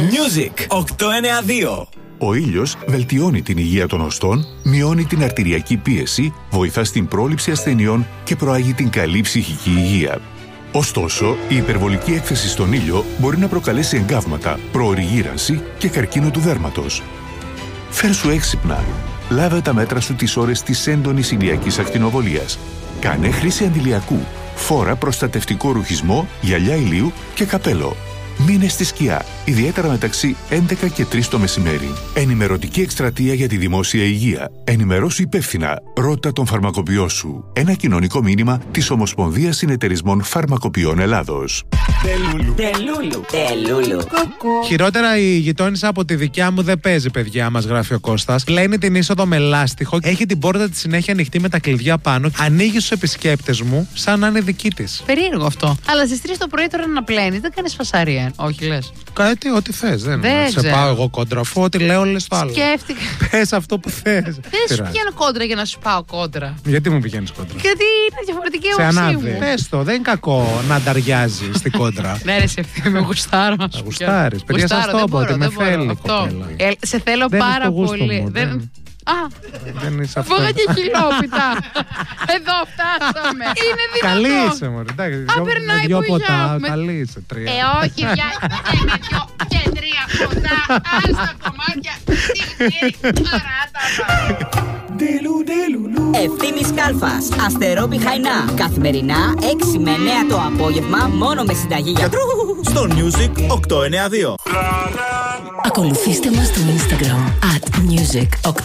Music 892. Ο ήλιος βελτιώνει την υγεία των οστών, μειώνει την αρτηριακή πίεση, βοηθά στην πρόληψη ασθενειών και προάγει την καλή ψυχική υγεία. Ωστόσο, η υπερβολική έκθεση στον ήλιο μπορεί να προκαλέσει εγκάβματα, προωρή γύρανση και καρκίνο του δέρματος. Φέρσου έξυπνα. Λάβε τα μέτρα σου τις ώρες της έντονης ηλιακής ακτινοβολίας. Κάνε χρήση αντιλιακού. Φόρα προστατευτικό ρουχισμό, γυαλιά ηλίου και καπέλο. Μείνε στη σκιά, ιδιαίτερα μεταξύ 11 και 3 το μεσημέρι. Ενημερωτική εκστρατεία για τη δημόσια υγεία. Ενημερώσου υπεύθυνα. Ρώτα τον φαρμακοποιό σου. Ένα κοινωνικό μήνυμα της Ομοσπονδίας Συνεταιρισμών Φαρμακοποιών Ελλάδος. Τελούλου. Χειρότερα η γειτόνισσα από τη δικιά μου δεν παίζει, παιδιά, μας γράφει ο Κώστας. Πλένει την είσοδο με λάστιχο, έχει την πόρτα τη συνέχεια ανοιχτή με τα κλειδιά πάνω, ανοίγει στους επισκέπτες μου σαν να είναι δική της. Περίεργο αυτό. Αλλά στις 3 το πρωί τώρα να πλένει, δεν κάνεις φασαρία. Όχι, λες. Κάτι, ό,τι θες. Δεν σε ξέρω. πάω εγώ κόντρα, αφού ό,τι λέω λες το άλλο. Σκέφτηκα. Πες αυτό που θες. Δεν σου πηγαίνω κόντρα για να σου πάω κόντρα. Γιατί μου πηγαίνεις κόντρα? Γιατί είναι διαφορετική σε όψη ανάβει. μου. Πες το, δεν είναι κακό να ανταριάζει στην κόντρα. Ναι, ρε, σε ευθύνη, γουστάρω να σου πω. Γουστάρεις. Παιδιά, σας το είπα ότι με θέλει η κοπέλα. Σε θέλω πάρα πολύ. Δεν είσαι αυτό. Φόγα και χιλόπιτα. Εδώ φτάσαμε. Είναι δυνατό. Καλή είσαι, μωρέ. Περνάει δυο που ποτά. γιάμε. Καλή είσαι, 3. Όχι, πια είναι 2 και 3 ποτά. Άστα κομμάτια. Ευθύμης Κάλφας, Αστερό Πηχαϊνά. Καθημερινά 6 με 9 το απόγευμα, μόνο με συνταγή γιατρού. Στο Music 892. Ακολουθήστε μας στο Instagram @music892.